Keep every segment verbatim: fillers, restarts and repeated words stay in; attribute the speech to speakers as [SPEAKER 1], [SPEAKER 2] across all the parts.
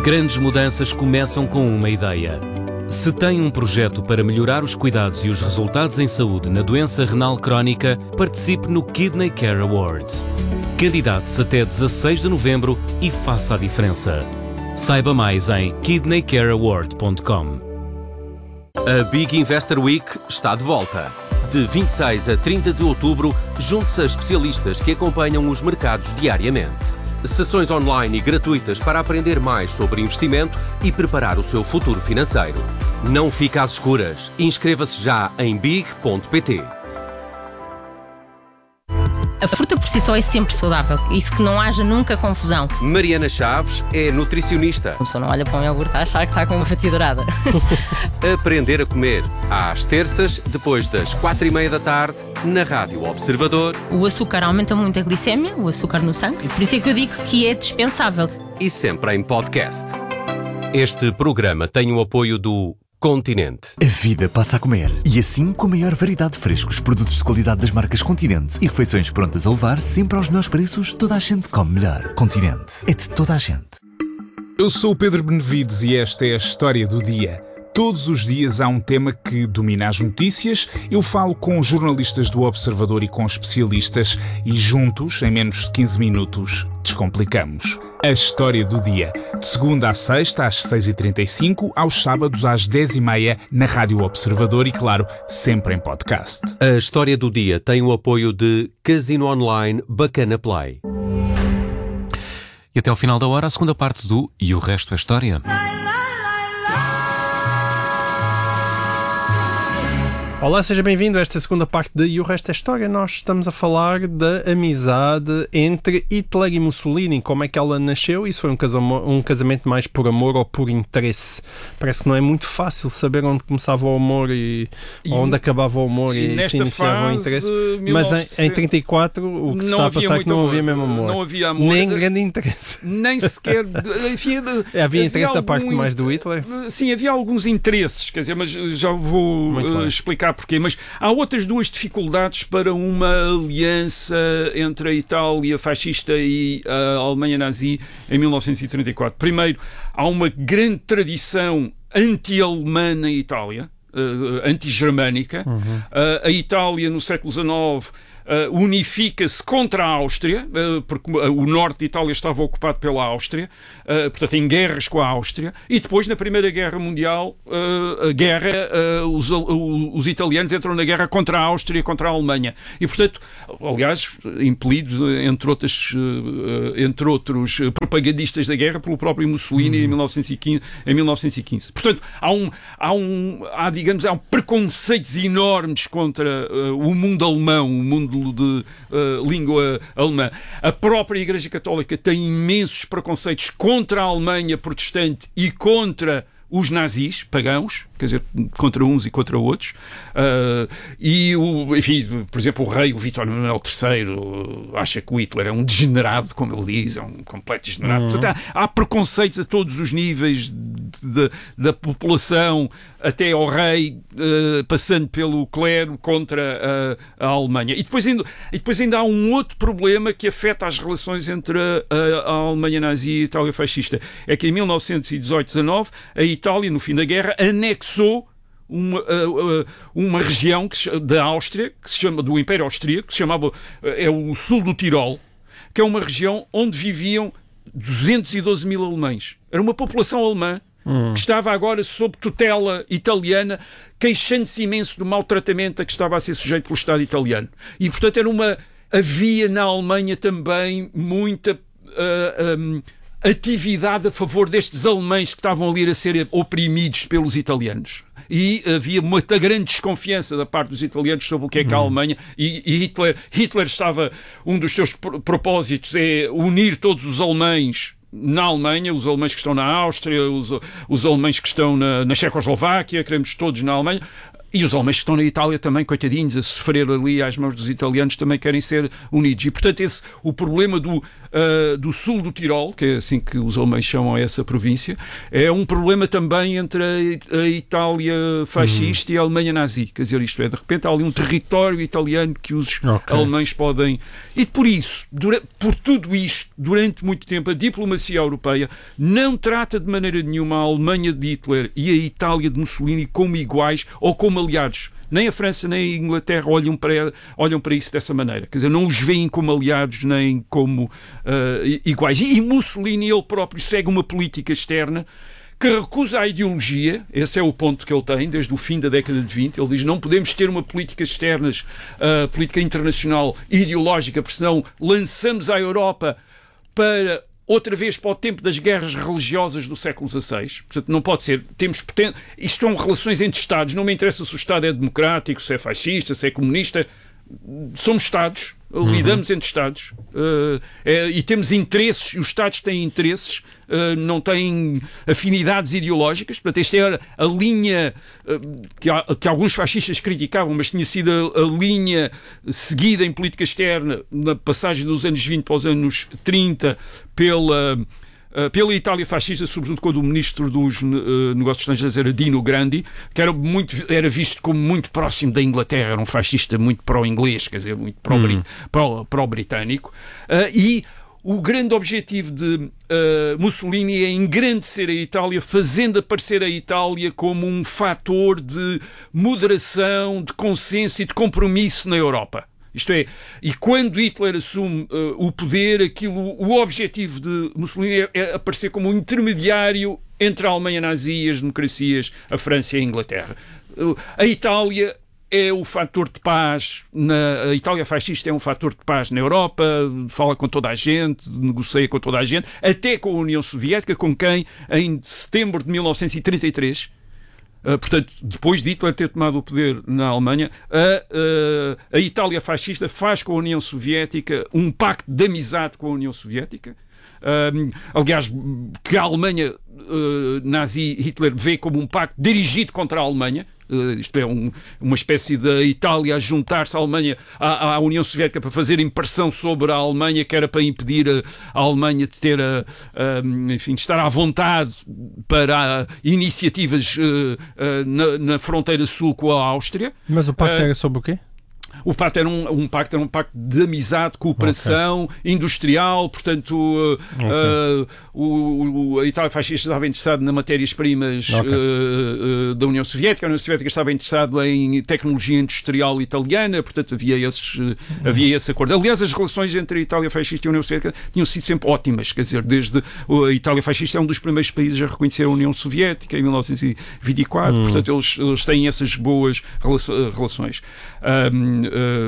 [SPEAKER 1] Grandes mudanças começam com uma ideia. Se tem um projeto para melhorar os cuidados e os resultados em saúde na doença renal crónica, participe no Kidney Care Awards. Candidate-se até dezasseis de novembro e faça a diferença. Saiba mais em kidney care award ponto com.
[SPEAKER 2] A Big Investor Week está de volta. De vinte e seis a trinta de outubro, junte-se a especialistas que acompanham os mercados diariamente. Sessões online e gratuitas para aprender mais sobre investimento e preparar o seu futuro financeiro. Não fique às escuras. Inscreva-se já em big ponto pt.
[SPEAKER 3] A fruta por si só é sempre saudável. Isso que não haja nunca confusão.
[SPEAKER 2] Mariana Chaves é nutricionista.
[SPEAKER 3] A pessoa não olha para um iogurte a achar que está com uma fatia dourada.
[SPEAKER 2] Aprender a comer. Às terças, depois das quatro e meia da tarde, na Rádio Observador.
[SPEAKER 3] O açúcar aumenta muito a glicémia, o açúcar no sangue. Por isso é que eu digo que é dispensável.
[SPEAKER 2] E sempre em podcast. Este programa tem o apoio do Continente.
[SPEAKER 4] A vida passa a comer. E assim, com a maior variedade de frescos, produtos de qualidade das marcas Continente e refeições prontas a levar, sempre aos melhores preços, toda a gente come melhor. Continente. É de toda a gente.
[SPEAKER 5] Eu sou o Pedro Benevides e esta é a história do dia. Todos os dias há um tema que domina as notícias. Eu falo com jornalistas do Observador e com especialistas e juntos, em menos de quinze minutos, descomplicamos a história do dia. De segunda à sexta, às seis e trinta e cinco, aos sábados às dez e meia, na Rádio Observador e, claro, sempre em podcast.
[SPEAKER 2] A história do dia tem o apoio de Casino Online Bacana Play.
[SPEAKER 1] E até ao final da hora, a segunda parte do E o Resto é História.
[SPEAKER 6] Olá, seja bem-vindo a esta segunda parte de E o Resto é História. Nós estamos a falar da amizade entre Hitler e Mussolini, como é que ela nasceu, e se foi um casamento, um casamento mais por amor ou por interesse. Parece que não é muito fácil saber onde começava o amor e, e onde acabava o amor e, e se iniciava fase, o interesse. Mas em, em trinta e quatro o que se está a passar é que não amor. havia mesmo amor.
[SPEAKER 7] Não havia amor.
[SPEAKER 6] Nem grande interesse.
[SPEAKER 7] Nem sequer... Enfim,
[SPEAKER 6] havia, havia interesse da parte mais do Hitler?
[SPEAKER 7] Sim, havia alguns interesses, quer dizer, mas já vou uh, explicar porquê, mas há outras duas dificuldades para uma aliança entre a Itália fascista e a Alemanha nazi em mil novecentos e trinta e quatro. Primeiro, há uma grande tradição anti-alemã na Itália, uh, anti-germânica. Uhum. Uh, a Itália, no século dezenove, Uh, unifica-se contra a Áustria, uh, porque uh, o norte de Itália estava ocupado pela Áustria, uh, portanto em guerras com a Áustria, e depois na Primeira Guerra Mundial, uh, a guerra, uh, os, uh, os italianos entram na guerra contra a Áustria e contra a Alemanha, e portanto, aliás, impelidos, entre, outras, uh, entre outros propagandistas da guerra, pelo próprio Mussolini hum. em, mil novecentos e quinze, em mil novecentos e quinze. Portanto, há, um, há, um, há, digamos, há um preconceitos enormes contra uh, o mundo alemão, o mundo de uh, língua alemã. A própria Igreja Católica tem imensos preconceitos contra a Alemanha protestante e contra os nazis pagãos, quer dizer, contra uns e contra outros. Uh, e, o, enfim, por exemplo, o rei, o Vítor Manuel terceiro, acha que o Hitler é um degenerado, como ele diz, é um completo degenerado. Uhum. Portanto, há, há preconceitos a todos os níveis de, da população, até ao rei, uh, passando pelo clero, contra a, a Alemanha. E depois, ainda, e depois ainda há um outro problema que afeta as relações entre a, a Alemanha nazi e a Itália fascista. É que em mil novecentos e dezoito, dezanove, a Itália, no fim da guerra, anexou uma, uh, uma região que se, da Áustria, que se chama, do Império Austríaco, que se chamava, uh, é o sul do Tirol, que é uma região onde viviam duzentos e doze mil alemães. Era uma população alemã hum. que estava agora sob tutela italiana, queixando-se imenso do maltratamento a que estava a ser sujeito pelo Estado italiano. E, portanto, era uma, havia na Alemanha também muita... Uh, um, atividade a favor destes alemães que estavam ali a ser oprimidos pelos italianos. E havia muita grande desconfiança da parte dos italianos sobre o que é que a Alemanha... E, e Hitler, Hitler estava... Um dos seus pr- propósitos é unir todos os alemães na Alemanha, os alemães que estão na Áustria, os, os alemães que estão na, na Checoslováquia, queremos todos na Alemanha... E os alemães que estão na Itália também, coitadinhos, a sofrer ali às mãos dos italianos, também querem ser unidos. E, portanto, esse, o problema do, uh, do sul do Tirol, que é assim que os alemães chamam essa província. É um problema também entre a, a Itália fascista uhum. e a Alemanha nazi. Quer dizer, isto é, de repente há ali um território italiano que os okay. alemães podem... E por isso, durante, por tudo isto, durante muito tempo, a diplomacia europeia não trata de maneira nenhuma a Alemanha de Hitler e a Itália de Mussolini como iguais ou como aliados. Nem a França nem a Inglaterra olham para, olham para isso dessa maneira. Quer dizer, não os veem como aliados nem como uh, iguais. E Mussolini, ele próprio, segue uma política externa que recusa a ideologia. Esse é o ponto que ele tem desde o fim da década de vinte. Ele diz, não podemos ter uma política externa, uh, política internacional ideológica, porque senão lançamos a Europa para... outra vez para o tempo das guerras religiosas do século dezasseis. Portanto, não pode ser. Temos poten... Isto são relações entre Estados. Não me interessa se o Estado é democrático, se é fascista, se é comunista. Somos Estados. Uhum. Lidamos entre Estados. Uh, é, e temos interesses. E os Estados têm interesses. Uh, não têm afinidades ideológicas. Portanto, esta era a linha uh, que, há, que alguns fascistas criticavam, mas tinha sido a, a linha seguida em política externa na passagem dos anos vinte para os anos trinta pela... Uh, pela Itália fascista, sobretudo quando o ministro dos uh, negócios estrangeiros era Dino Grandi, que era, muito, era visto como muito próximo da Inglaterra, era um fascista muito pró-inglês, quer dizer, muito pró-britânico. Uh, e o grande objetivo de uh, Mussolini é engrandecer a Itália, fazendo aparecer a Itália como um fator de moderação, de consenso e de compromisso na Europa. Isto é, e quando Hitler assume uh, o poder, aquilo, o objetivo de Mussolini é, é aparecer como um intermediário entre a Alemanha nazi e as democracias, a França e a Inglaterra. Uh, a Itália é o fator de paz, na, a Itália fascista é um fator de paz na Europa, fala com toda a gente, negocia com toda a gente, até com a União Soviética, com quem, em setembro de mil novecentos e trinta e três, Uh, portanto, depois de Hitler ter tomado o poder na Alemanha, a, uh, a Itália fascista faz com a União Soviética um pacto de amizade com a União Soviética. Uh, aliás, que a Alemanha uh, nazi Hitler vê como um pacto dirigido contra a Alemanha. Uh, isto é um, uma espécie da Itália a juntar-se à Alemanha, à, à União Soviética, para fazer impressão sobre a Alemanha, que era para impedir a, a Alemanha de ter a, a, enfim, de estar à vontade para iniciativas uh, uh, na, na fronteira sul com a Áustria.
[SPEAKER 6] Mas o pacto
[SPEAKER 7] uh,
[SPEAKER 6] era sobre o quê?
[SPEAKER 7] O pacto era um, um, pacto, era um pacto de amizade, cooperação okay. industrial, portanto uh, okay. uh, o, o, a Itália fascista estava interessada nas matérias-primas okay. uh, uh, da União Soviética, a União Soviética estava interessada em tecnologia industrial italiana, portanto havia, esses, uh, havia esse acordo. Aliás, as relações entre a Itália fascista e a União Soviética tinham sido sempre ótimas, quer dizer, desde uh, a Itália fascista é um dos primeiros países a reconhecer a União Soviética em mil novecentos e vinte e quatro, hum. portanto eles, eles têm essas boas relações. Um,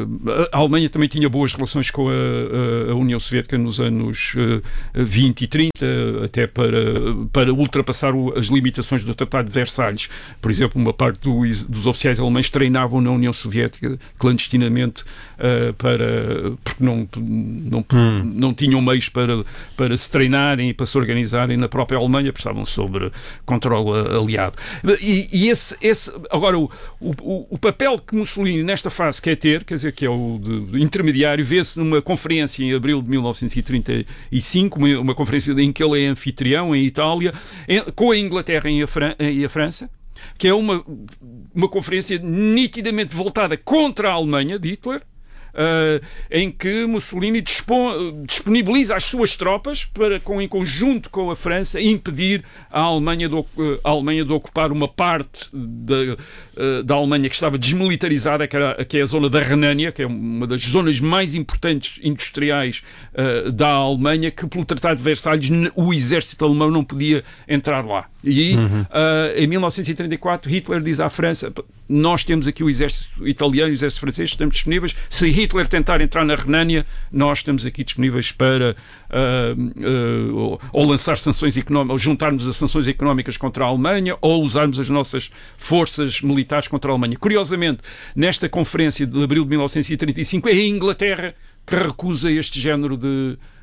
[SPEAKER 7] a Alemanha também tinha boas relações com a, a União Soviética nos anos vinte e trinta, até para, para ultrapassar o, as limitações do Tratado de Versalhes. Por exemplo, uma parte do, dos oficiais alemães treinavam na União Soviética clandestinamente uh, para, porque não, não, hum. não tinham meios para, para se treinarem e para se organizarem na própria Alemanha, porque estavam sob controle aliado. E, e esse, esse, agora, o, o, o papel que Mussolini nesta fase quer ter, quer dizer, que é o de, de intermediário, vê-se numa conferência em abril de mil novecentos e trinta e cinco, uma, uma conferência em que ele é anfitrião em Itália, em, com a Inglaterra e a, Fran, e a França, que é uma, uma conferência nitidamente voltada contra a Alemanha de Hitler, Uh, em que Mussolini dispon, disponibiliza as suas tropas para, com, em conjunto com a França, impedir a Alemanha de, a Alemanha de ocupar uma parte da, uh, da Alemanha que estava desmilitarizada, que, era, que é a zona da Renânia, que é uma das zonas mais importantes industriais uh, da Alemanha, que pelo Tratado de Versalhes o exército alemão não podia entrar lá. E uhum. uh, em mil novecentos e trinta e quatro Hitler diz à França: nós temos aqui o exército italiano e o exército francês, estamos disponíveis. Se Hitler tentar entrar na Renânia, nós estamos aqui disponíveis para uh, uh, ou, ou lançar sanções económicas, ou juntarmos as sanções económicas contra a Alemanha, ou usarmos as nossas forças militares contra a Alemanha. Curiosamente, nesta conferência de abril de mil novecentos e trinta e cinco, é a Inglaterra que recusa este género de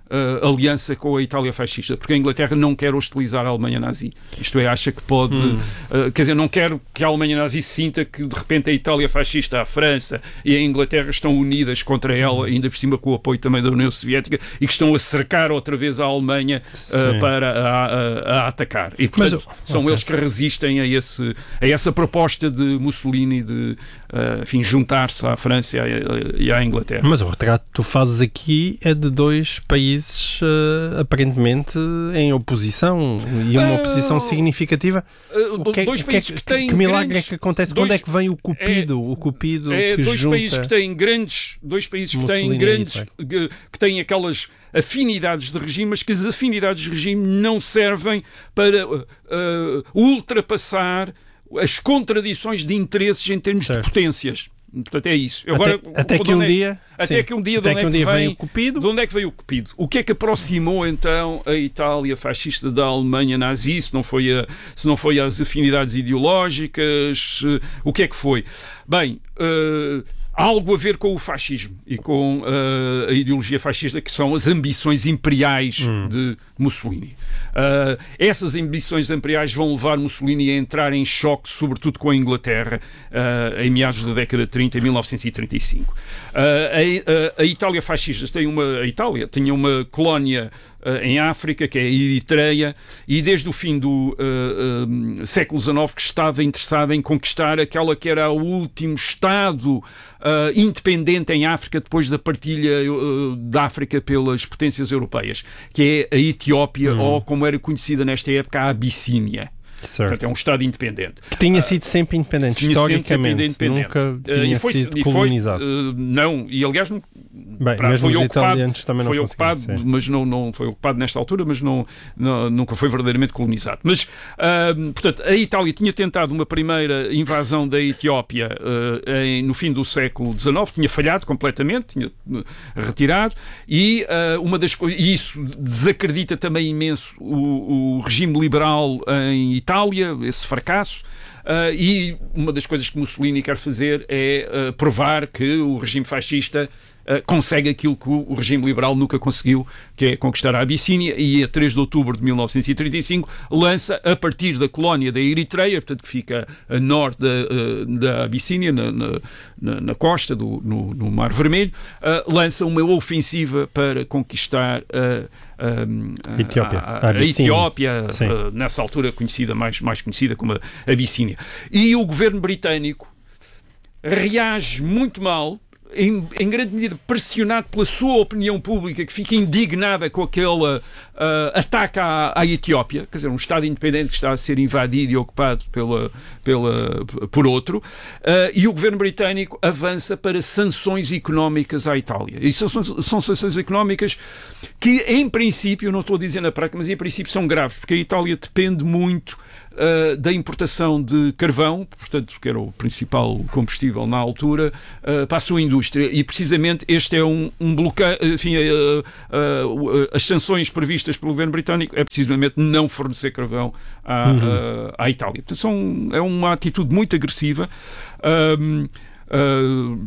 [SPEAKER 7] uh, aliança com a Itália fascista, porque a Inglaterra não quer hostilizar a Alemanha nazi. Isto é, acha que pode... Hum. Uh, quer dizer, não quer que a Alemanha nazi sinta que de repente a Itália fascista, a França e a Inglaterra estão unidas contra ela, ainda por cima com o apoio também da União Soviética, e que estão a cercar outra vez a Alemanha uh, para a, a, a atacar. E, portanto, Mas, são okay. eles que resistem a, esse, a essa proposta de Mussolini de uh, enfim, juntar-se à França e à, à Inglaterra.
[SPEAKER 6] Mas o retrato que tu fazes aqui é de dois países uh, aparentemente em oposição, e uma oposição uh, significativa.
[SPEAKER 7] Uh,
[SPEAKER 6] o que é,
[SPEAKER 7] dois países
[SPEAKER 6] que,
[SPEAKER 7] que têm
[SPEAKER 6] que milagre
[SPEAKER 7] grandes,
[SPEAKER 6] é que acontece?
[SPEAKER 7] dois,
[SPEAKER 6] Quando é que vem o Cupido?
[SPEAKER 7] É,
[SPEAKER 6] o Cupido
[SPEAKER 7] é,
[SPEAKER 6] que
[SPEAKER 7] dois
[SPEAKER 6] junta
[SPEAKER 7] países que têm grandes, dois países que têm
[SPEAKER 6] Mussolini
[SPEAKER 7] grandes,
[SPEAKER 6] e
[SPEAKER 7] que, que têm aquelas afinidades de regime, mas que as afinidades de regime não servem para uh, uh, ultrapassar as contradições de interesses em termos certo. de potências. Portanto, é isso.
[SPEAKER 6] Agora, até, até que um
[SPEAKER 7] é,
[SPEAKER 6] dia...
[SPEAKER 7] Até
[SPEAKER 6] sim,
[SPEAKER 7] que um dia, de
[SPEAKER 6] onde,
[SPEAKER 7] é
[SPEAKER 6] um
[SPEAKER 7] que
[SPEAKER 6] dia
[SPEAKER 7] vem,
[SPEAKER 6] vem o Cupido?
[SPEAKER 7] de onde é que veio o Cupido? O que é que aproximou, então, a Itália fascista da Alemanha nazi? Se não foi, a, se não foi as afinidades ideológicas? O que é que foi? Bem... Uh, algo a ver com o fascismo e com uh, a ideologia fascista, que são as ambições imperiais hum. de Mussolini. Uh, essas ambições imperiais vão levar Mussolini a entrar em choque, sobretudo com a Inglaterra, uh, em meados da década de trinta, em mil novecentos e trinta e cinco. Uh, a, a, a Itália fascista tem uma, a Itália tinha uma colónia Uh, em África, que é a Eritreia, e desde o fim do uh, uh, século dezenove que estava interessada em conquistar aquela que era o último Estado uh, independente em África depois da partilha uh, da África pelas potências europeias, que é a Etiópia, hum. ou como era conhecida nesta época, a Abissínia.
[SPEAKER 6] Certo.
[SPEAKER 7] Portanto, é um Estado independente.
[SPEAKER 6] Que tinha sido sempre independente,
[SPEAKER 7] tinha
[SPEAKER 6] historicamente.
[SPEAKER 7] Independente.
[SPEAKER 6] Nunca tinha
[SPEAKER 7] uh, foi,
[SPEAKER 6] sido
[SPEAKER 7] e
[SPEAKER 6] colonizado.
[SPEAKER 7] Foi, uh, não, e aliás, não,
[SPEAKER 6] Bem,
[SPEAKER 7] pra,
[SPEAKER 6] mesmo
[SPEAKER 7] foi
[SPEAKER 6] os
[SPEAKER 7] ocupado,
[SPEAKER 6] italianos também não
[SPEAKER 7] foi ocupado, mas não, não foi ocupado nesta altura, mas não, não, nunca foi verdadeiramente colonizado. Mas, uh, portanto, a Itália tinha tentado uma primeira invasão da Etiópia uh, em, no fim do século dezenove, tinha falhado completamente, tinha uh, retirado, e uh, uma das coisas, e isso desacredita também imenso o, o regime liberal em Itália, esse fracasso. Uh, e uma das coisas que Mussolini quer fazer é uh, provar que o regime fascista uh, consegue aquilo que o, o regime liberal nunca conseguiu, que é conquistar a Abissínia, e a três de outubro de mil novecentos e trinta e cinco lança, a partir da colónia da Eritreia, portanto que fica a norte da, uh, da Abissínia, na, na, na costa, do, no, no Mar Vermelho, uh, lança uma ofensiva para conquistar uh, Um, a,
[SPEAKER 6] Etiópia.
[SPEAKER 7] a, a, a Etiópia, uh, nessa altura conhecida, mais, mais conhecida como a Abissínia. E o governo britânico reage muito mal, em, em grande medida pressionado pela sua opinião pública, que fica indignada com aquele uh, ataque à, à Etiópia, quer dizer, um Estado independente que está a ser invadido e ocupado pela, pela, por outro, uh, e o governo britânico avança para sanções económicas à Itália. E são, são sanções económicas que, em princípio, não estou a dizer na prática, mas em princípio são graves, porque a Itália depende muito Uh, da importação de carvão, portanto, que era o principal combustível na altura, uh, para a sua indústria, e precisamente este é um, um bloqueio, enfim, uh, uh, as sanções previstas pelo governo britânico é precisamente não fornecer carvão à, uhum. uh, à Itália. Portanto, são, é uma atitude muito agressiva. Uh, uh,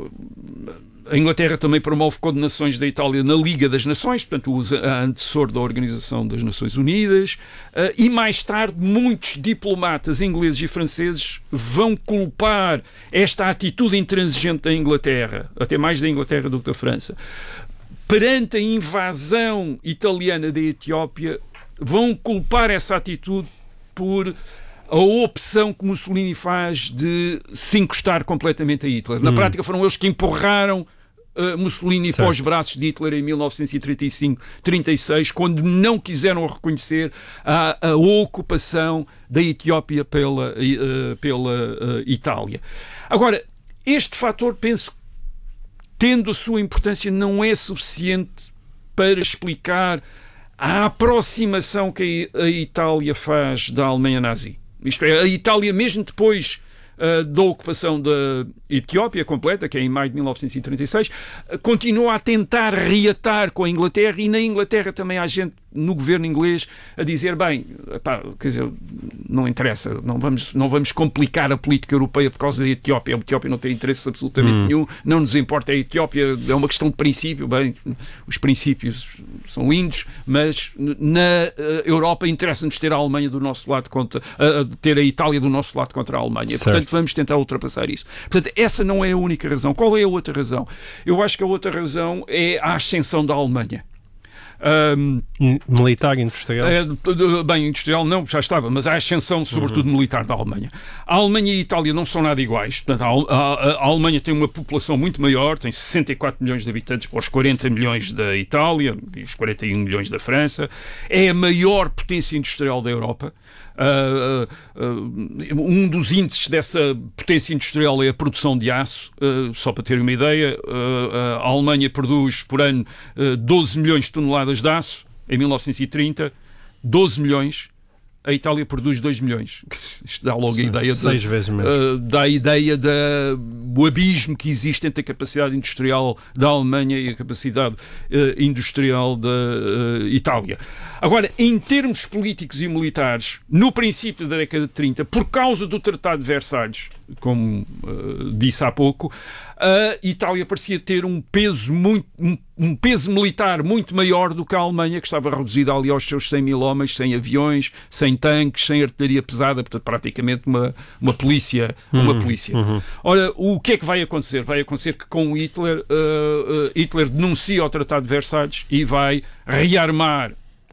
[SPEAKER 7] A Inglaterra também promove condenações da Itália na Liga das Nações, portanto, usa a antecessor da Organização das Nações Unidas, uh, e mais tarde muitos diplomatas ingleses e franceses vão culpar esta atitude intransigente da Inglaterra, até mais da Inglaterra do que da França, perante a invasão italiana da Etiópia, vão culpar essa atitude por a opção que Mussolini faz de se encostar completamente a Hitler. Na hum. prática foram eles que empurraram uh, Mussolini certo. para os braços de Hitler em mil novecentos e trinta e cinco, trinta e seis, quando não quiseram reconhecer a, a ocupação da Etiópia pela, uh, pela uh, Itália. Agora, este fator, penso, tendo a sua importância, não é suficiente para explicar a aproximação que a Itália faz da Alemanha nazi. Isto é, a Itália, mesmo depois uh, da ocupação da Etiópia completa, que é em maio de mil novecentos e trinta e seis, uh, continua a tentar reatar com a Inglaterra, e na Inglaterra também há gente no governo inglês a dizer, bem, pá, quer dizer, não interessa, não vamos, não vamos complicar a política europeia por causa da Etiópia. A Etiópia não tem interesse absolutamente hum. nenhum, não nos importa a Etiópia, é uma questão de princípio. Bem, os princípios são lindos, mas na Europa interessa-nos ter a Alemanha do nosso lado contra, uh, ter a Itália do nosso lado contra a Alemanha. Certo. Portanto, vamos tentar ultrapassar isso. Portanto, essa não é a única razão. Qual é a outra razão? Eu acho que a outra razão é a ascensão da Alemanha. Um,
[SPEAKER 6] militar, industrial?
[SPEAKER 7] É, bem, industrial não, já estava, mas a ascensão, sobretudo, uhum. militar da Alemanha. A Alemanha e a Itália não são nada iguais. Portanto, a, a, a Alemanha tem uma população muito maior, tem sessenta e quatro milhões de habitantes para os quarenta milhões da Itália e os quarenta e um milhões da França. É a maior potência industrial da Europa. Uh, uh, uh, um dos índices dessa potência industrial é a produção de aço. Uh, só para ter uma ideia, uh, uh, a Alemanha produz por ano uh, doze milhões de toneladas de aço em mil novecentos e trinta, doze milhões. A Itália produz dois milhões. Isto dá logo Sim, a ideia
[SPEAKER 6] seis de, vezes menos.
[SPEAKER 7] Uh, dá a ideia do abismo que existe entre a capacidade industrial da Alemanha e a capacidade uh, industrial da uh, Itália. Agora, em termos políticos e militares, no princípio da década de trinta, por causa do Tratado de Versalhes, como uh, disse há pouco, a Itália parecia ter um peso, muito, um, um peso militar muito maior do que a Alemanha, que estava reduzida ali aos seus cem mil homens, sem aviões, sem tanques, sem artilharia pesada, portanto praticamente uma, uma polícia. Uma uhum, polícia. Uhum. Ora, o que é que vai acontecer? Vai acontecer que com Hitler, uh, uh, Hitler denuncia o Tratado de Versalhes e vai rearmar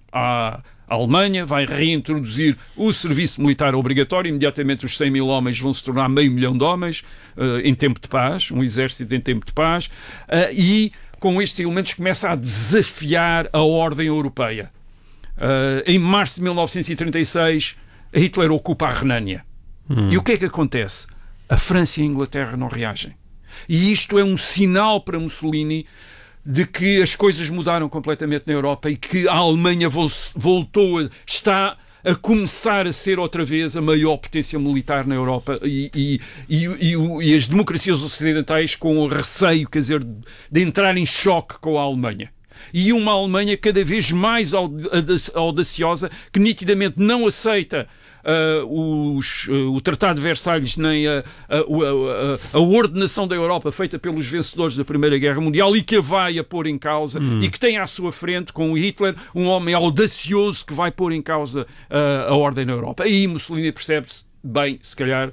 [SPEAKER 7] a A Alemanha, vai reintroduzir o serviço militar obrigatório. Imediatamente os cem mil homens vão se tornar meio milhão de homens uh, em tempo de paz, um exército em tempo de paz, uh, e com estes elementos começa a desafiar a ordem europeia. Uh, em março de mil novecentos e trinta e seis, Hitler ocupa a Renânia. Hum. E o que é que acontece? A França e a Inglaterra não reagem. E isto é um sinal para Mussolini de que as coisas mudaram completamente na Europa e que a Alemanha voltou, a, está a começar a ser outra vez a maior potência militar na Europa e, e, e, e, e as democracias ocidentais com o receio, quer dizer, de entrar em choque com a Alemanha. E uma Alemanha cada vez mais audaciosa, que nitidamente não aceita Uh, os, uh, o Tratado de Versalhes nem a, a, a, a, a ordenação da Europa feita pelos vencedores da Primeira Guerra Mundial e que a vai a pôr em causa hum. e que tem à sua frente, com Hitler, um homem audacioso que vai pôr em causa uh, a ordem na Europa. Aí Mussolini percebe-se, bem, se calhar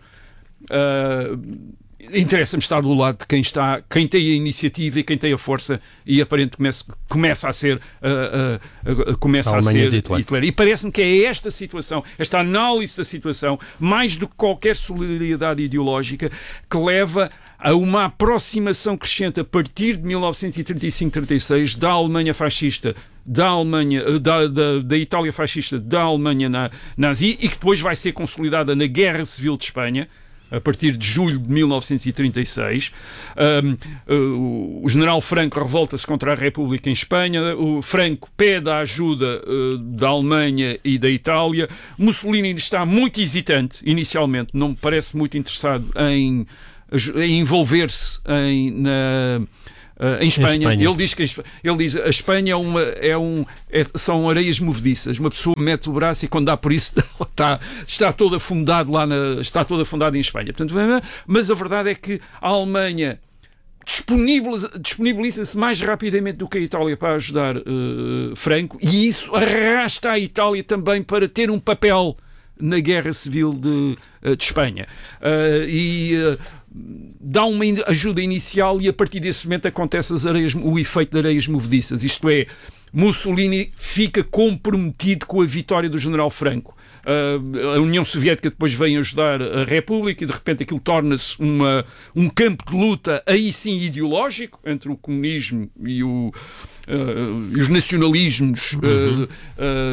[SPEAKER 7] uh, interessa-me estar do lado de quem está, quem tem a iniciativa e quem tem a força, e aparentemente começa, começa a ser uh, uh, uh, começa a, a ser Hitler. Hitler. E parece-me que é esta situação, esta análise da situação, mais do que qualquer solidariedade ideológica, que leva a uma aproximação crescente a partir de mil novecentos e trinta e cinco, trinta e seis da Alemanha fascista, da Alemanha, da, da, da Itália fascista, da Alemanha na, nazi, e que depois vai ser consolidada na Guerra Civil de Espanha, a partir de julho de mil novecentos e trinta e seis. Um, uh, o general Franco revolta-se contra a República em Espanha, o Franco pede a ajuda uh, da Alemanha e da Itália. Mussolini está muito hesitante, inicialmente, não me parece muito interessado em, em envolver-se em, na... Uh, em, Espanha. em Espanha, ele diz que ele diz, a Espanha é uma, é um, é, são areias movediças. Uma pessoa mete o braço e quando dá por isso está, está todo afundado lá na, está todo afundado em Espanha. Portanto, mas a verdade é que a Alemanha disponibiliza, disponibiliza-se mais rapidamente do que a Itália para ajudar uh, Franco, e isso arrasta a Itália também para ter um papel na Guerra Civil de, uh, de Espanha. Uh, e uh, dá uma ajuda inicial, e a partir desse momento acontece as areias, o efeito de areias movediças, isto é, Mussolini fica comprometido com a vitória do general Franco. Uh, a União Soviética depois vem ajudar a República e de repente aquilo torna-se uma, um campo de luta, aí sim ideológico, entre o comunismo e, o, uh, e os nacionalismos uhum. uh, uh,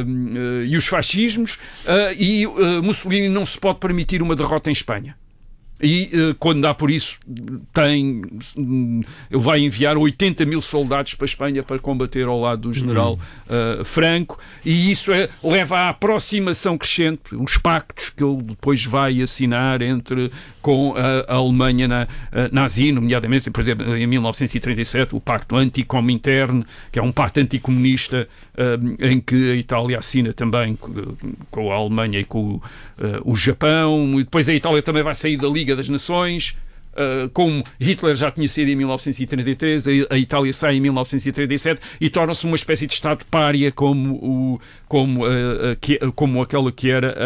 [SPEAKER 7] uh, e os fascismos, uh, e uh, Mussolini não se pode permitir uma derrota em Espanha. E uh, quando dá por isso, tem, um, ele vai enviar oitenta mil soldados para a Espanha para combater ao lado do general uh, Franco, e isso é, leva à aproximação crescente, os pactos que ele depois vai assinar entre, com a, a Alemanha na, a, nazi, nomeadamente, por exemplo, em mil novecentos e trinta e sete, o pacto anti-Comintern, que é um pacto anticomunista uh, em que a Itália assina também com, com a Alemanha e com uh, o Japão, e depois a Itália também vai sair da Liga das Nações, uh, como Hitler já tinha saído em mil novecentos e trinta e três, a, a Itália sai em mil novecentos e trinta e sete e torna-se uma espécie de Estado pária como, o, como, uh, uh, que, como aquela que era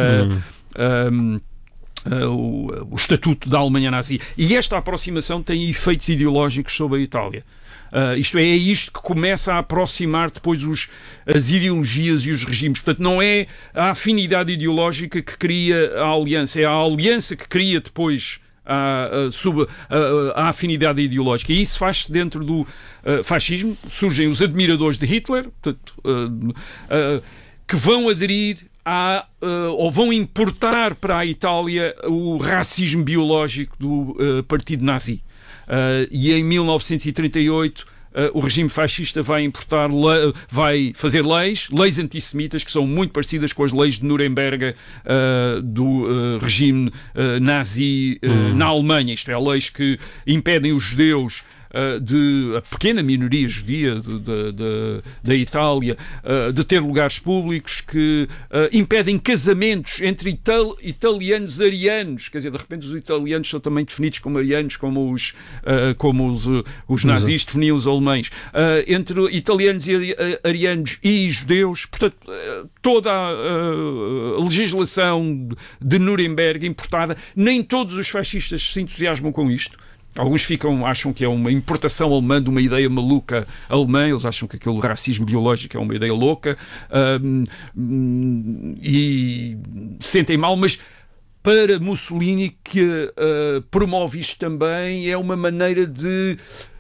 [SPEAKER 7] uh, hum. um, Uh, o, o estatuto da Alemanha nazi. E esta aproximação tem efeitos ideológicos sobre a Itália. Uh, isto é, é isto que começa a aproximar depois os, as ideologias e os regimes. Portanto, não é a afinidade ideológica que cria a aliança, é a aliança que cria depois a, a, sub, a, a afinidade ideológica. E isso faz-se dentro do uh, fascismo. Surgem os admiradores de Hitler, portanto, uh, uh, que vão aderir Há, uh, ou vão importar para a Itália o racismo biológico do uh, partido nazi. Uh, e em mil novecentos e trinta e oito uh, o regime fascista vai importar, le- vai fazer leis, leis antissemitas que são muito parecidas com as leis de Nuremberg uh, do uh, regime uh, nazi uh, hum. na Alemanha. Isto é, leis que impedem os judeus, Uh, de a pequena minoria judia de, de, de, da Itália uh, de ter lugares públicos, que uh, impedem casamentos entre ital- italianos arianos. Quer dizer, de repente os italianos são também definidos como arianos, como os, uh, como os, uh, os nazis definiam os alemães. Uh, entre italianos e arianos e judeus, portanto, uh, toda a uh, legislação de Nuremberg importada, nem todos os fascistas se entusiasmam com isto. Alguns ficam, acham que é uma importação alemã de uma ideia maluca alemã, eles acham que aquele racismo biológico é uma ideia louca, um, um, e sentem mal, mas para Mussolini, que uh, promove isto também, é uma maneira de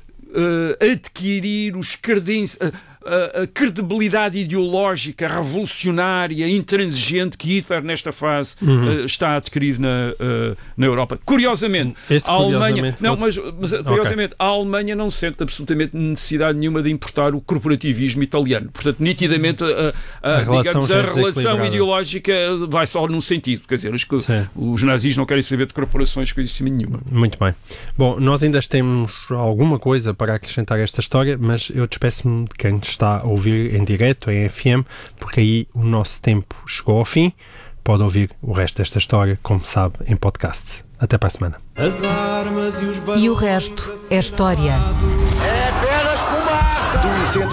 [SPEAKER 7] uh, adquirir os credenciais, uh, a credibilidade ideológica, revolucionária, intransigente que Hitler nesta fase uhum. uh, está a adquirir na, uh, na Europa. Curiosamente, Esse, a Alemanha, não, mas, mas curiosamente, okay. a Alemanha não sente absolutamente necessidade nenhuma de importar o corporativismo italiano. Portanto, nitidamente a, a, a relação, digamos, a relação ideológica vai só num sentido. Quer dizer, os, os nazis não querem saber de corporações com isso nenhuma.
[SPEAKER 6] Muito bem. Bom, nós ainda temos alguma coisa para acrescentar a esta história, mas eu despeço-me de quem está a ouvir em direto, em F M, porque aí o nosso tempo chegou ao fim. Pode ouvir o resto desta história, como sabe, em podcast. Até para a semana.
[SPEAKER 8] As armas e, os e o resto é história. É apenas fumaça!